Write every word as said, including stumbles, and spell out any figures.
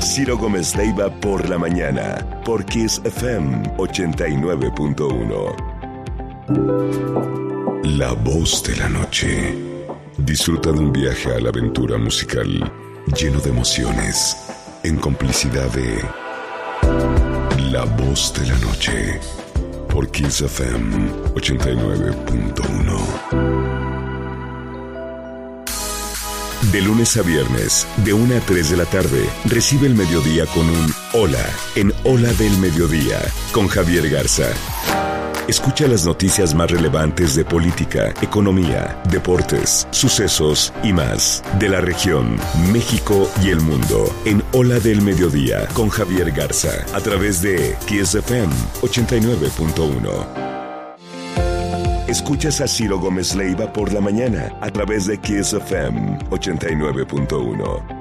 Ciro Gómez Leiva por la mañana, por Kiss F M ochenta y nueve punto uno. La voz de la noche. Disfruta de un viaje a la aventura musical lleno de emociones, en complicidad de La voz de la noche, por Kiss F M ochenta y nueve punto uno. De lunes a viernes, de una a tres de la tarde, recibe el mediodía con un Hola en Hola del Mediodía, con Javier Garza. Escucha las noticias más relevantes de política, economía, deportes, sucesos y más de la región, México y el mundo en Hola del Mediodía con Javier Garza a través de Kiss F M ochenta y nueve punto uno. Escuchas a Ciro Gómez Leiva por la mañana a través de Kiss F M ochenta y nueve punto uno.